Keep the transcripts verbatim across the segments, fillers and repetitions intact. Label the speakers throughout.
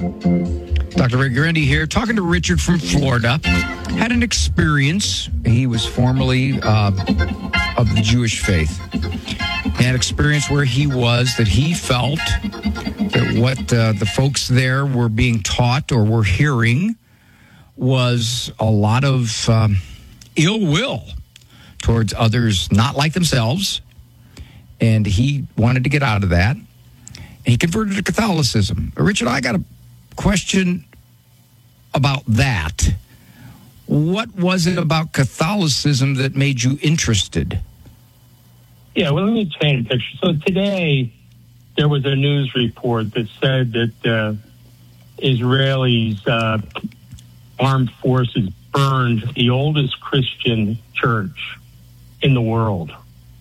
Speaker 1: Doctor Rick Grandy here, talking to Richard from Florida. Had an experience. He was formerly uh, of the Jewish faith. He had experience where he was that he felt that what uh, the folks there were being taught or were hearing was a lot of um, ill will towards others not like themselves. And he wanted to get out of that. And he converted to Catholicism. Richard, I got a question about that. What was it about Catholicism that made you interested?
Speaker 2: Yeah, well, let me paint a picture. So today, there was a news report that said that uh, Israelis' uh, armed forces burned the oldest Christian church in the world.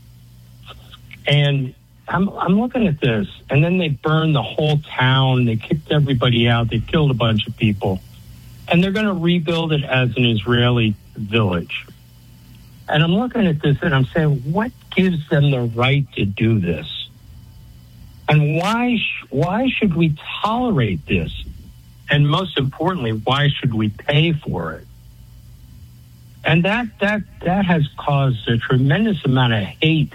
Speaker 2: And I'm, I'm looking at this, and then they burned the whole town. They kicked everybody out. They killed a bunch of people. And they're going to rebuild it as an Israeli village. And I'm looking at this, and I'm saying, what gives them the right to do this? And why sh- why should we tolerate this? And most importantly, why should we pay for it? And that that that has caused a tremendous amount of hate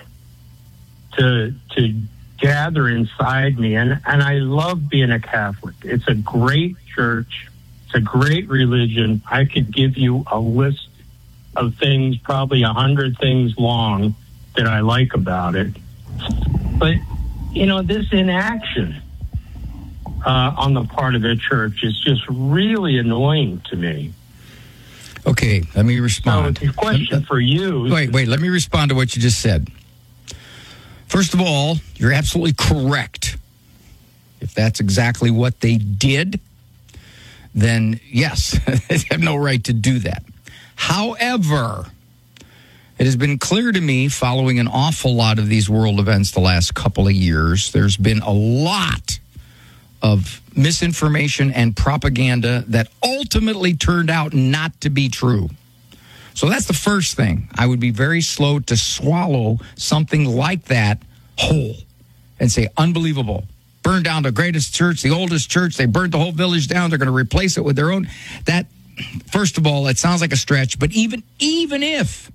Speaker 2: to to gather inside me. And, and I love being a Catholic. It's a great church. It's a great religion. I could give you a list of things, probably a hundred things long, that I like about it. But, you know, this inaction uh, on the part of the church is just really annoying to me.
Speaker 1: Okay, let me respond.
Speaker 2: So the question for you...
Speaker 1: Wait, wait, let me respond to what you just said. First of all, you're absolutely correct. If that's exactly what they did, then yes, they have no right to do that. However, it has been clear to me, following an awful lot of these world events the last couple of years, there's been a lot of misinformation and propaganda that ultimately turned out not to be true. So that's the first thing. I would be very slow to swallow something like that whole and say, unbelievable. Burned down the greatest church, the oldest church. They burned the whole village down. They're going to replace it with their own. That, first of all, it sounds like a stretch. But even even if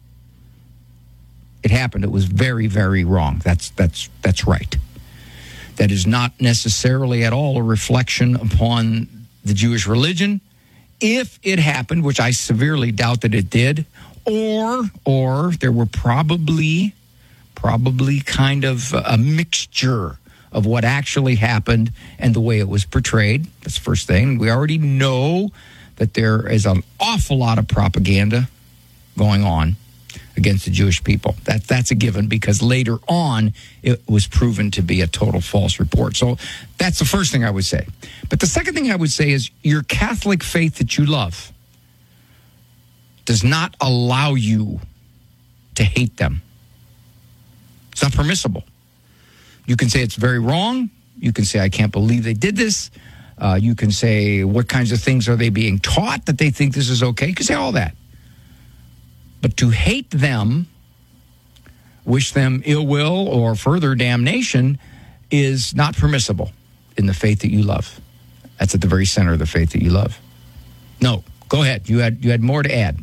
Speaker 1: it happened, it was very, very wrong. That's that's that's right. That is not necessarily at all a reflection upon the Jewish religion. If it happened, which I severely doubt that it did, or or there were probably probably kind of a mixture of what actually happened and the way it was portrayed. That's the first thing. We already know that there is an awful lot of propaganda going on against the Jewish people. That, that's a given, because later on it was proven to be a total false report. So that's the first thing I would say. But the second thing I would say is your Catholic faith that you love does not allow you to hate them. It's not permissible. You can say it's very wrong. You can say, I can't believe they did this. Uh, you can say, what kinds of things are they being taught that they think this is okay? You can say all that. But to hate them, wish them ill will or further damnation is not permissible in the faith that you love. That's at the very center of the faith that you love. No, go ahead. You had you had more to add.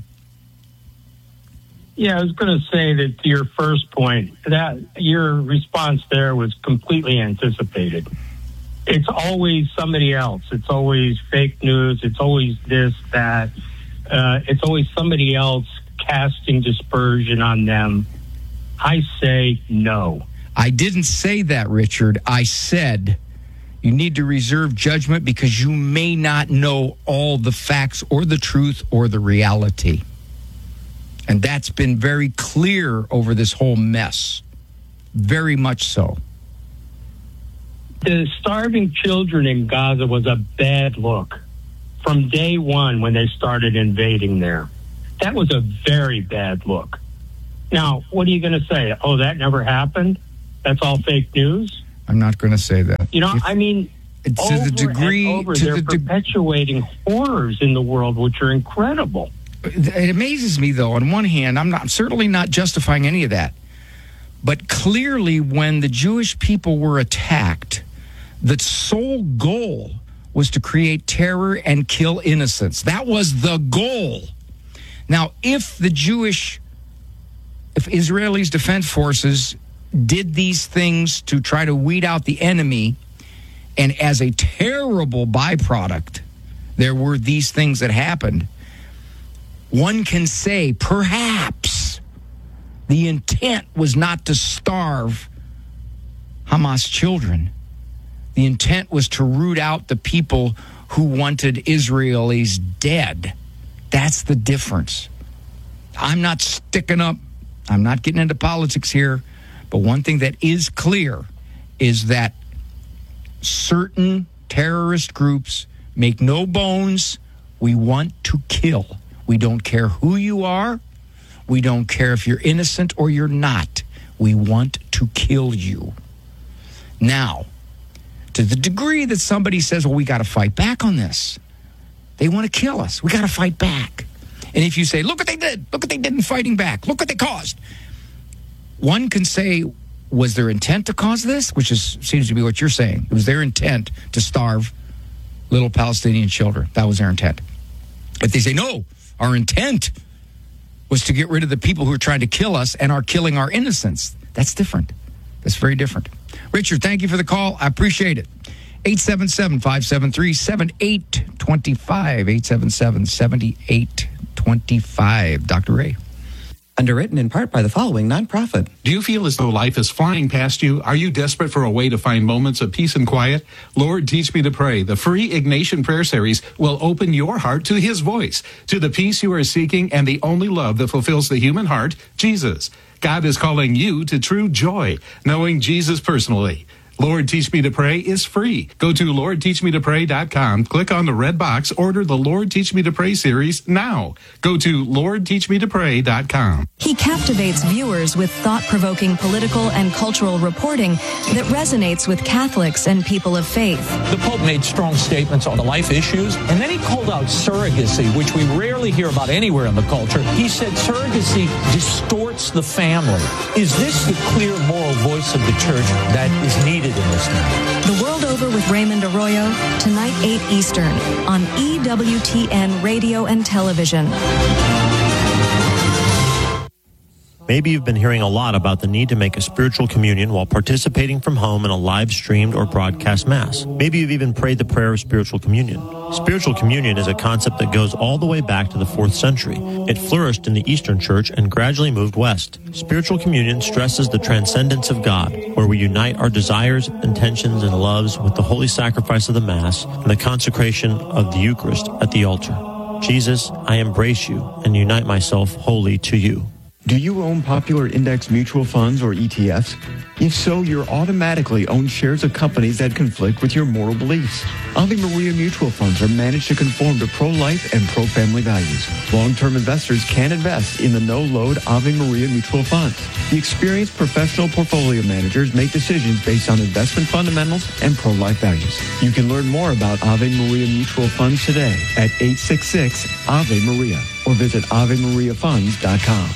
Speaker 2: Yeah, I was going to say that to your first point, that your response there was completely anticipated. It's always somebody else. It's always fake news. It's always this, that. Uh, it's always somebody else casting dispersion on them. I say no.
Speaker 1: I didn't say that, Richard. I said you need to reserve judgment because you may not know all the facts or the truth or the reality. And that's been very clear over this whole mess. Very much so.
Speaker 2: The starving children in Gaza was a bad look from day one when they started invading there. That was a very bad look. Now, what are you going to say? Oh, that never happened? That's all fake news?
Speaker 1: I'm not going to say that.
Speaker 2: You know, if, I mean,
Speaker 1: to
Speaker 2: over
Speaker 1: the degree,
Speaker 2: and over,
Speaker 1: to
Speaker 2: they're
Speaker 1: the de-
Speaker 2: perpetuating horrors in the world, which are incredible.
Speaker 1: It amazes me, though, on one hand, I'm not I'm certainly not justifying any of that. But clearly, when the Jewish people were attacked, the sole goal was to create terror and kill innocents. That was the goal. Now, if the Jewish, if Israelis' defense forces did these things to try to weed out the enemy, and as a terrible byproduct, there were these things that happened, one can say perhaps the intent was not to starve Hamas children. The intent was to root out the people who wanted Israelis dead. That's the difference. I'm not sticking up. I'm not getting into politics here. But one thing that is clear is that certain terrorist groups make no bones. We want to kill. We don't care who you are. We don't care if you're innocent or you're not. We want to kill you. Now, to the degree that somebody says, well, we got to fight back on this. They want to kill us. We got to fight back. And if you say, look what they did. Look what they did in fighting back. Look what they caused. One can say, was their intent to cause this? Which is seems to be what you're saying. It was their intent to starve little Palestinian children. That was their intent. If they say, no, our intent was to get rid of the people who are trying to kill us and are killing our innocents. That's different. That's very different. Richard, thank you for the call. I appreciate it. eight seven seven, five seven three, seven eight two five. eight seven seven, seven eight two five. Doctor Ray.
Speaker 3: Underwritten in part by the following nonprofit.
Speaker 4: Do you feel as though life is flying past you? Are you desperate for a way to find moments of peace and quiet? Lord, Teach Me to Pray, the free Ignatian prayer series, will open your heart to his voice, to the peace you are seeking and the only love that fulfills the human heart, Jesus. God is calling you to true joy, knowing Jesus personally. Lord, Teach Me to Pray is free. Go to lord teach me to pray dot com, click on the red box, order the Lord Teach Me to Pray series now. Go to lord teach me to pray dot com.
Speaker 5: He captivates viewers with thought-provoking political and cultural reporting that resonates with Catholics and people of faith.
Speaker 6: The Pope made strong statements on the life issues, and then he called out surrogacy, which we rarely hear about anywhere in the culture. He said surrogacy distorts the family. Is this the clear moral voice of the church that is needed in this time?
Speaker 5: The World Over with Raymond Arroyo, tonight eight Eastern on E W T N Radio and Television.
Speaker 7: Maybe you've been hearing a lot about the need to make a spiritual communion while participating from home in a live-streamed or broadcast Mass. Maybe you've even prayed the prayer of spiritual communion. Spiritual communion is a concept that goes all the way back to the fourth century. It flourished in the Eastern Church and gradually moved west. Spiritual communion stresses the transcendence of God, where we unite our desires, intentions, and loves with the holy sacrifice of the Mass and the consecration of the Eucharist at the altar. Jesus, I embrace you and unite myself wholly to you.
Speaker 8: Do you own popular index mutual funds or E T Fs? If so, you're automatically own shares of companies that conflict with your moral beliefs. Ave Maria mutual funds are managed to conform to pro-life and pro-family values. Long-term investors can invest in the no-load Ave Maria mutual funds. The experienced professional portfolio managers make decisions based on investment fundamentals and pro-life values. You can learn more about Ave Maria mutual funds today at eight six six, A V E Maria or visit ave maria funds dot com.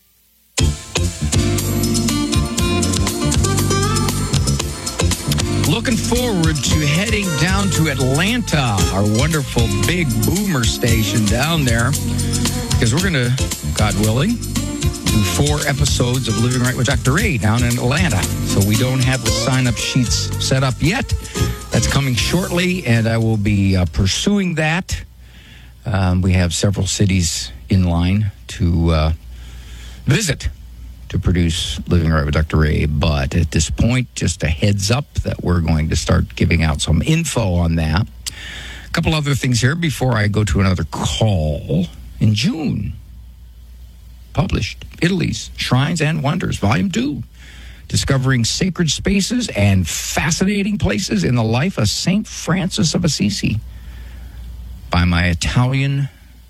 Speaker 1: Looking forward to heading down to Atlanta, our wonderful big boomer station down there, because we're going to, God willing, do four episodes of Living Right with Doctor Ray down in Atlanta. So we don't have the sign-up sheets set up yet. That's coming shortly, and I will be uh, pursuing that. Um, we have several cities in line to uh, visit to produce Living Right with Doctor Ray. But at this point, just a heads up that we're going to start giving out some info on that. A couple other things here before I go to another call. In June, published Italy's Shrines and Wonders, Volume two, discovering sacred spaces and fascinating places in the life of Saint Francis of Assisi, by my Italian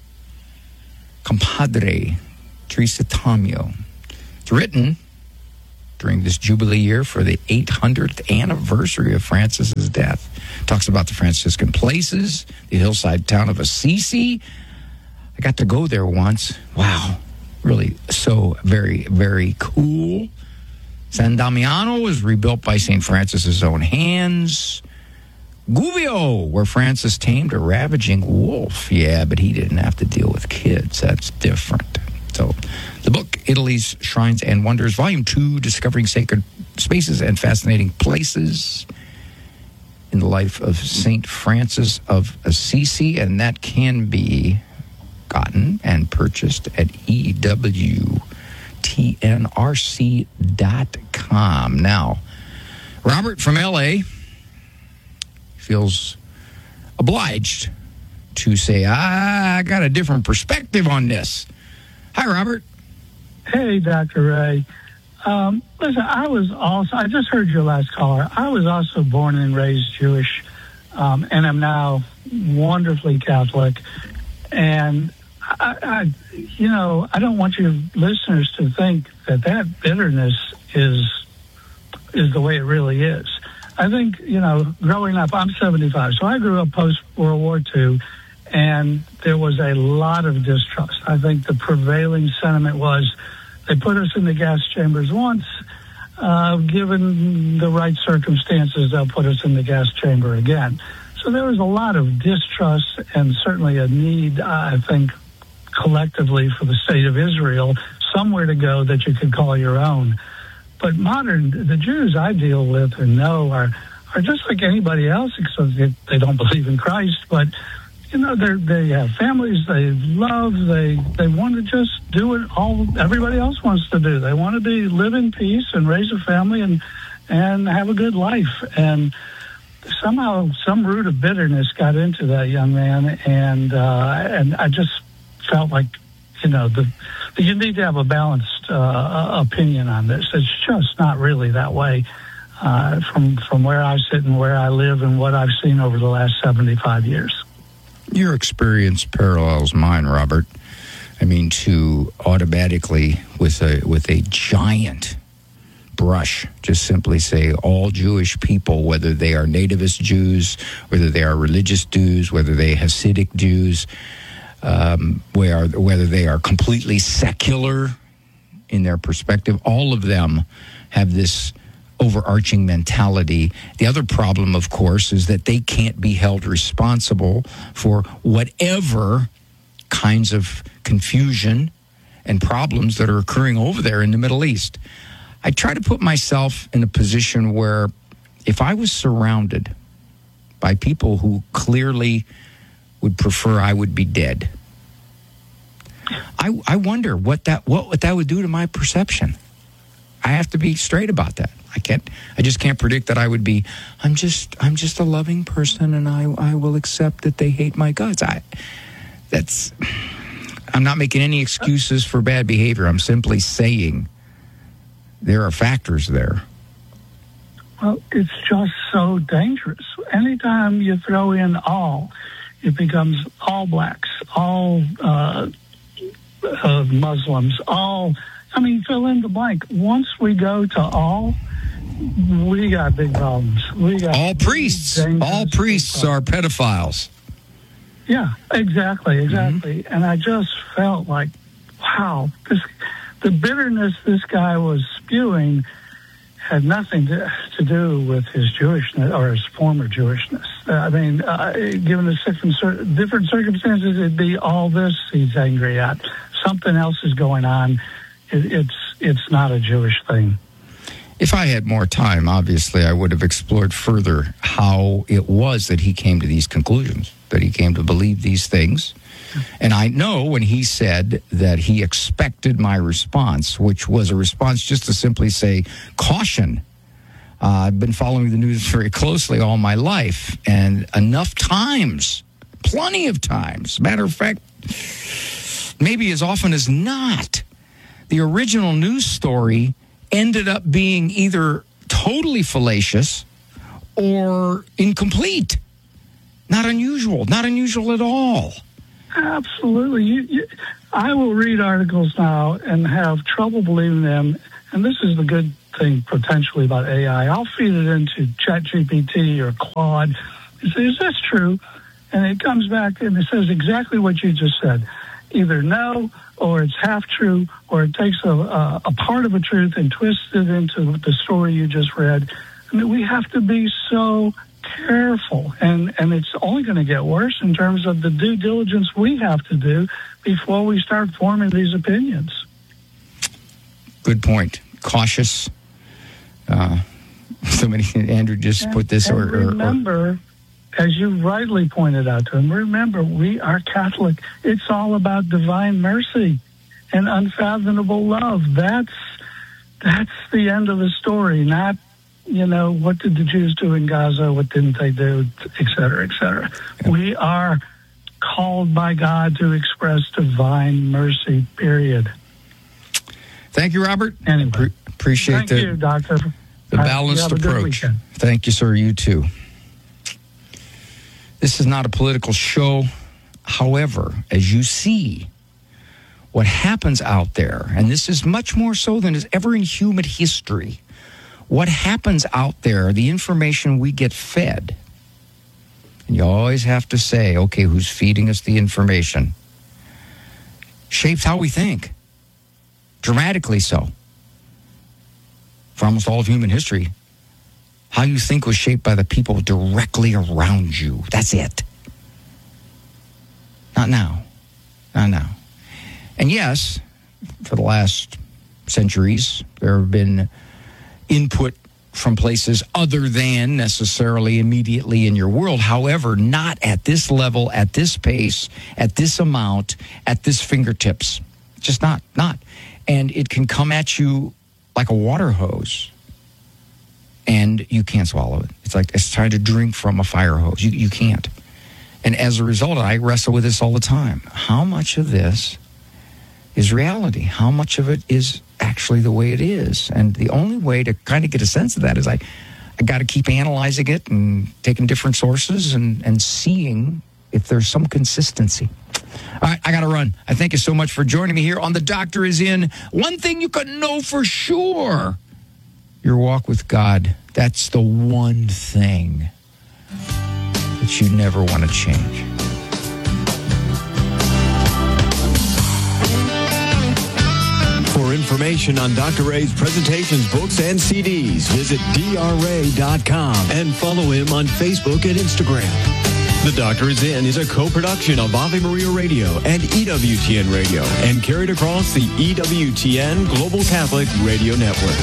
Speaker 1: compadre, Teresa Tamio. It's written during this Jubilee year for the eight hundredth anniversary of Francis's death. It talks about the Franciscan places, the hillside town of Assisi. I got to go there once. Wow. Really so very, very cool. San Damiano was rebuilt by Saint Francis's own hands. Gubbio, where Francis tamed a ravaging wolf. Yeah, but he didn't have to deal with kids. That's different. So, the book, Italy's Shrines and Wonders, Volume two, Discovering Sacred Spaces and Fascinating Places in the Life of Saint Francis of Assisi, and that can be gotten and purchased at E W T N R C dot com. Now, Robert from L A feels obliged to say, I got a different perspective on this. Hi, Robert.
Speaker 9: Hey, Doctor Ray. Um, listen, I was also, I just heard your last caller. I was also born and raised Jewish, um, and I'm now wonderfully Catholic. And, I, I, you know, I don't want your listeners to think that that bitterness is is the way it really is. I think, you know, growing up, I'm seventy-five, so I grew up post-World War Two, and there was a lot of distrust. I think the prevailing sentiment was they put us in the gas chambers once. Uh, given the right circumstances, they'll put us in the gas chamber again. So there was a lot of distrust and certainly a need, uh, I think, collectively for the state of Israel, somewhere to go that you could call your own. But modern, the Jews I deal with or know are, are just like anybody else, except they, they don't believe in Christ. But, you know, they they have families they love. They they want to just do what all everybody else wants to do. They want to be live in peace and raise a family and and have a good life. And somehow some root of bitterness got into that young man, and uh, and I just felt like, you know, the, you need to have a balanced uh, opinion on this. It's just not really that way uh, from from where I sit and where I live and what I've seen over the last seventy-five years.
Speaker 1: Your experience parallels mine, Robert. I mean, to automatically, with a with a giant brush, just simply say all Jewish people, whether they are nativist Jews, whether they are religious Jews, whether they Hasidic Jews, um, where, whether they are completely secular in their perspective, all of them have this overarching mentality. The other problem, of course, is that they can't be held responsible for whatever kinds of confusion and problems that are occurring over there in the Middle East. I try to put myself in a position where if I was surrounded by people who clearly would prefer I would be dead, I, I wonder what that what, what that would do to my perception. I have to be straight about that. I can't. I just can't predict that I would be. I'm just. I'm just a loving person, and I. I will accept that they hate my guts. I. That's. I'm not making any excuses for bad behavior. I'm simply saying there are factors there.
Speaker 9: Well, it's just so dangerous. Anytime you throw in all, it becomes all blacks, all uh, uh, Muslims, all. I mean, fill in the blank. Once we go to all, we got big problems. We got
Speaker 1: all priests. All priests are pedophiles.
Speaker 9: Yeah, exactly, exactly. Mm-hmm. And I just felt like, wow, this, the bitterness this guy was spewing had nothing to, to do with his Jewishness or his former Jewishness. Uh, I mean, uh, given the different, different circumstances, it'd be all this he's angry at. Something else is going on. It, it's it's not a Jewish thing.
Speaker 1: If I had more time, obviously, I would have explored further how it was that he came to these conclusions, that he came to believe these things. And I know when he said that he expected my response, which was a response just to simply say, caution. Uh, I've been following the news very closely all my life, and enough times, plenty of times, matter of fact, maybe as often as not, the original news story ended up being either totally fallacious or incomplete. Not unusual. Not unusual at all.
Speaker 9: Absolutely. You, you, I will read articles now and have trouble believing them. And this is the good thing potentially about A I. I'll feed it into ChatGPT or Claude and say, is this true? And it comes back and it says exactly what you just said. Either no, or it's half true, or it takes a, a, a part of a truth and twists it into the story you just read. I mean, we have to be so careful, and, and it's only going to get worse in terms of the due diligence we have to do before we start forming these opinions.
Speaker 1: Good point. Cautious. Uh, somebody, Andrew just
Speaker 9: and,
Speaker 1: put this.
Speaker 9: And
Speaker 1: or, or
Speaker 9: remember, or, as you rightly pointed out to him, remember, we are Catholic. It's all about divine mercy and unfathomable love. That's that's the end of the story, not, you know, what did the Jews do in Gaza, what didn't they do, et cetera, et cetera. Yeah. We are called by God to express divine mercy, period.
Speaker 1: Thank you, Robert.
Speaker 9: Anyway.
Speaker 1: Pre- appreciate
Speaker 9: Thank
Speaker 1: the,
Speaker 9: you, Doctor.
Speaker 1: the balanced approach. Thank you, sir. You too. This is not a political show. However, as you see what happens out there, and this is much more so than is ever in human history, what happens out there, the information we get fed, and you always have to say, okay, who's feeding us the information, shapes how we think, dramatically so. For almost all of human history, how you think was shaped by the people directly around you. That's it. Not now. Not now. And yes, for the last centuries, there have been input from places other than necessarily immediately in your world. However, not at this level, at this pace, at this amount, at this fingertips. Just not, not. And it can come at you like a water hose, and you can't swallow it. It's like it's trying to drink from a fire hose. You, you can't. And as a result, I wrestle with this all the time. How much of this is reality? How much of it is actually the way it is? And the only way to kind of get a sense of that is I, I got to keep analyzing it and taking different sources and, and seeing if there's some consistency. All right, I got to run. I thank you so much for joining me here on The Doctor Is In. One thing you can know for sure, your walk with God. That's the one thing that you never want to change.
Speaker 8: For information on Doctor Ray's presentations, books, and C Ds, visit D R ray dot com and follow him on Facebook and Instagram. The Doctor Is In is a co-production of Ave Maria Radio and E W T N Radio and carried across the E W T N Global Catholic Radio Network.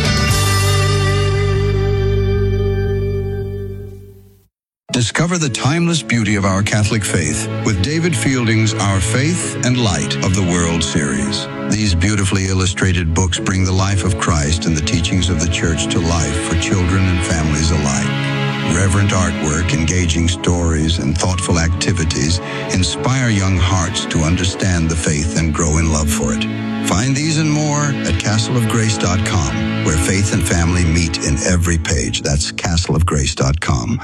Speaker 10: Discover the timeless beauty of our Catholic faith with David Fielding's Our Faith and Light of the World series. These beautifully illustrated books bring the life of Christ and the teachings of the Church to life for children and families alike. Reverent artwork, engaging stories, and thoughtful activities inspire young hearts to understand the faith and grow in love for it. Find these and more at castle of grace dot com, where faith and family meet in every page. That's castle of grace dot com.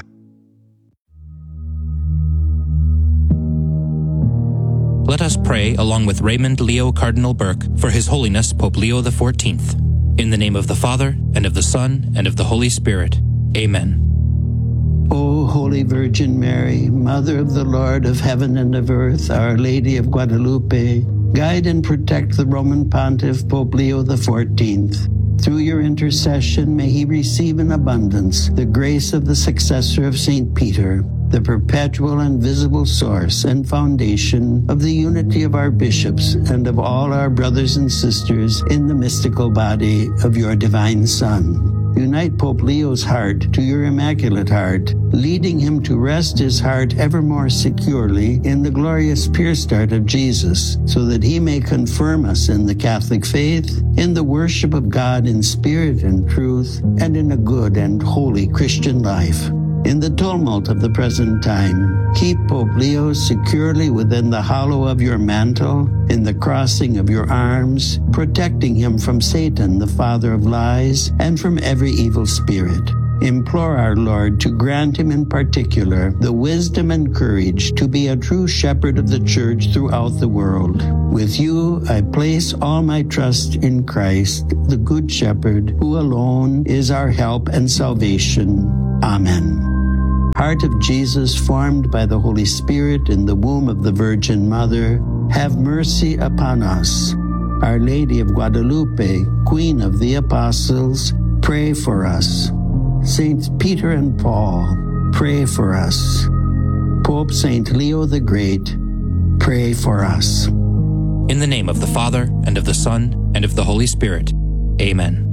Speaker 11: Let us pray along with Raymond Leo Cardinal Burke for His Holiness Pope Leo the fourteenth. In the name of the Father, and of the Son, and of the Holy Spirit. Amen.
Speaker 12: O Holy Virgin Mary, Mother of the Lord of heaven and of earth, Our Lady of Guadalupe, guide and protect the Roman Pontiff Pope Leo the fourteenth. Through your intercession, may he receive in abundance the grace of the successor of Saint Peter, the perpetual and visible source and foundation of the unity of our bishops and of all our brothers and sisters in the mystical body of your divine Son. Unite Pope Leo's heart to your Immaculate Heart, leading him to rest his heart ever more securely in the glorious pure start of Jesus, so that he may confirm us in the Catholic faith, in the worship of God in spirit and truth, and in a good and holy Christian life. In the tumult of the present time, keep Pope Leo securely within the hollow of your mantle, in the crossing of your arms, protecting him from Satan, the father of lies, and from every evil spirit. Implore our Lord to grant him in particular the wisdom and courage to be a true shepherd of the Church throughout the world. With you, I place all my trust in Christ, the Good Shepherd, who alone is our help and salvation. Amen. Heart of Jesus, formed by the Holy Spirit in the womb of the Virgin Mother, have mercy upon us. Our Lady of Guadalupe, Queen of the Apostles, pray for us. Saints Peter and Paul, pray for us. Pope Saint Leo the Great, pray for us.
Speaker 11: In the name of the Father, and of the Son, and of the Holy Spirit. Amen.